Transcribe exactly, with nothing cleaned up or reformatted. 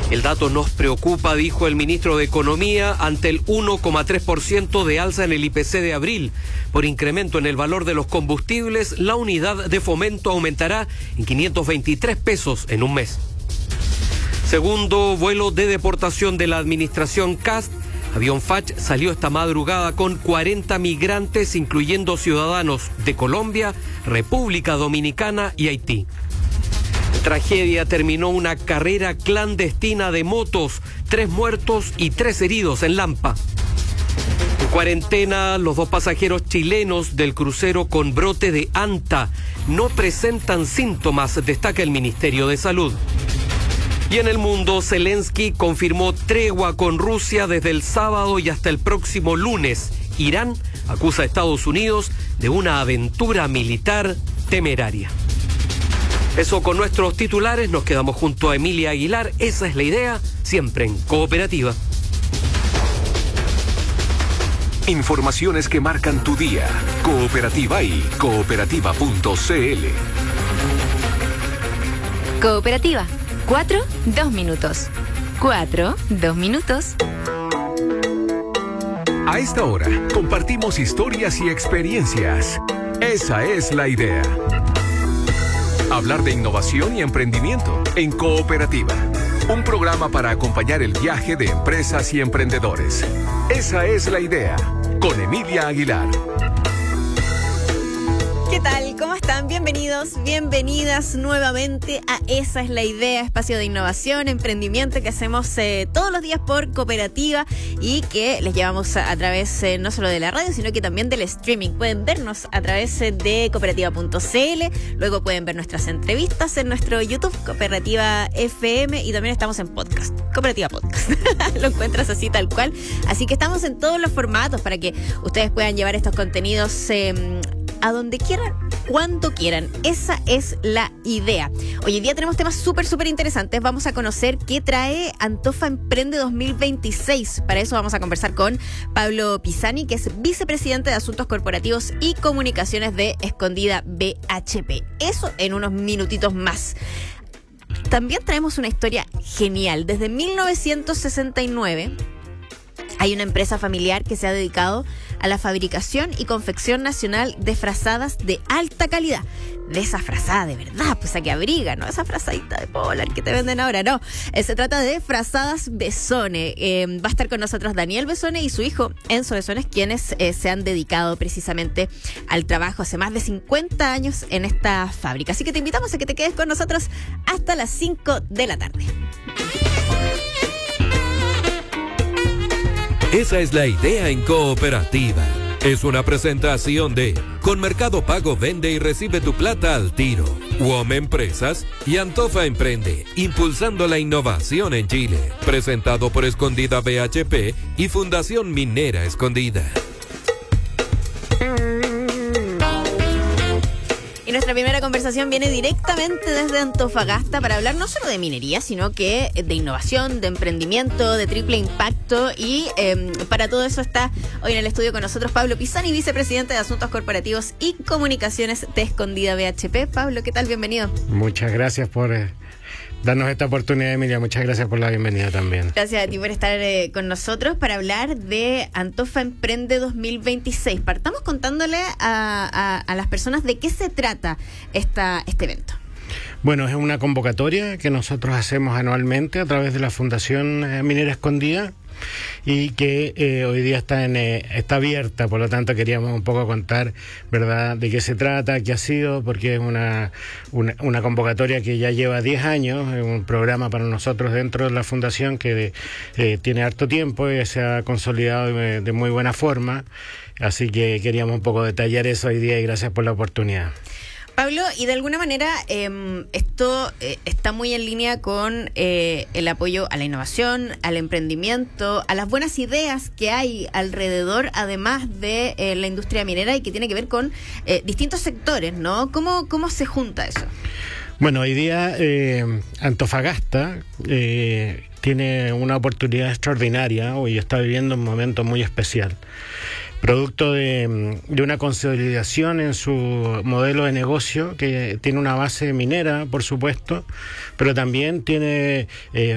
El dato nos preocupa, dijo el ministro de Economía, ante el uno coma tres por ciento de alza en el I P C de abril. Por incremento en el valor de los combustibles, la unidad de fomento aumentará en quinientos veintitrés pesos en un mes. Segundo vuelo de deportación de la administración Kast. Avión Fach salió esta madrugada con cuarenta migrantes, incluyendo ciudadanos de Colombia, República Dominicana y Haití. Tragedia terminó una carrera clandestina de motos, tres muertos y tres heridos en Lampa. En cuarentena, los dos pasajeros chilenos del crucero con brote de anta no presentan síntomas, destaca el Ministerio de Salud. Y en el mundo, Zelensky confirmó tregua con Rusia desde el sábado y hasta el próximo lunes. Irán acusa a Estados Unidos de una aventura militar temeraria. Eso con nuestros titulares, nos quedamos junto a Emilia Aguilar. Esa es la idea, siempre en Cooperativa. Informaciones que marcan tu día. Cooperativa y cooperativa punto c l. Cooperativa. Cuatro, dos minutos. Cuatro, dos minutos. A esta hora, compartimos historias y experiencias. Esa es la idea. Hablar de innovación y emprendimiento en Cooperativa. Un programa para acompañar el viaje de empresas y emprendedores. Esa es la idea. Con Emilia Aguilar. ¿Qué tal? ¿Cómo están? Bienvenidos, bienvenidas nuevamente a Esa es la idea, espacio de innovación, emprendimiento que hacemos eh, todos los días por Cooperativa y que les llevamos a, a través eh, no solo de la radio, sino que también del streaming. Pueden vernos a través eh, de cooperativa punto c l, luego pueden ver nuestras entrevistas en nuestro YouTube, Cooperativa F M, y también estamos en podcast, Cooperativa Podcast. Lo encuentras así tal cual. Así que estamos en todos los formatos para que ustedes puedan llevar estos contenidos eh, a donde quieran, cuando quieran. Esa es la idea. Hoy en día tenemos temas súper, súper interesantes. Vamos a conocer qué trae Antofa Emprende dos mil veintiséis. Para eso vamos a conversar con Pablo Pisani, que es vicepresidente de Asuntos Corporativos y Comunicaciones de Escondida B H P. Eso en unos minutitos más. También traemos una historia genial. Desde mil novecientos sesenta y nueve hay una empresa familiar que se ha dedicado a la fabricación y confección nacional de frazadas de alta calidad. De esa frazada de verdad, pues a que abriga, ¿no? Esa frazadita de Polar que te venden ahora, no. Eh, se trata de Frazadas Besone. Eh, va a estar con nosotros Daniel Besone y su hijo Enzo Besone, quienes eh, se han dedicado precisamente al trabajo hace más de cincuenta años en esta fábrica. Así que te invitamos a que te quedes con nosotros hasta las cinco de la tarde. Esa es la idea en Cooperativa. Es una presentación de Con Mercado Pago vende y recibe tu plata al tiro. U O M Empresas y Antofa Emprende, impulsando la innovación en Chile. Presentado por Escondida B H P y Fundación Minera Escondida. Y nuestra primera conversación viene directamente desde Antofagasta para hablar no solo de minería, sino que de innovación, de emprendimiento, de triple impacto. Y eh, para todo eso está hoy en el estudio con nosotros Pablo Pisani, vicepresidente de Asuntos Corporativos y Comunicaciones de Escondida B H P. Pablo, ¿qué tal? Bienvenido. Muchas gracias por eh, darnos esta oportunidad, Emilia. Muchas gracias por la bienvenida también. Gracias a ti por estar eh, con nosotros para hablar de Antofa Emprende dos mil veintiséis. Partamos contándole a, a, a las personas de qué se trata esta, este evento. Bueno, es una convocatoria que nosotros hacemos anualmente a través de la Fundación eh, Minera Escondida y que eh, hoy día está en eh, está abierta, por lo tanto queríamos un poco contar, ¿verdad?, de qué se trata, qué ha sido, porque es una, una, una convocatoria que ya lleva diez años, es un programa para nosotros dentro de la Fundación que eh, tiene harto tiempo y se ha consolidado de, de muy buena forma, así que queríamos un poco detallar eso hoy día y gracias por la oportunidad. Pablo, y de alguna manera eh, esto eh, está muy en línea con eh, el apoyo a la innovación, al emprendimiento, a las buenas ideas que hay alrededor, además de eh, la industria minera y que tiene que ver con eh, distintos sectores, ¿no? ¿Cómo, cómo se junta eso? Bueno, hoy día eh, Antofagasta eh, tiene una oportunidad extraordinaria, hoy está viviendo un momento muy especial. Producto de, de una consolidación en su modelo de negocio que tiene una base minera, por supuesto, pero también tiene eh,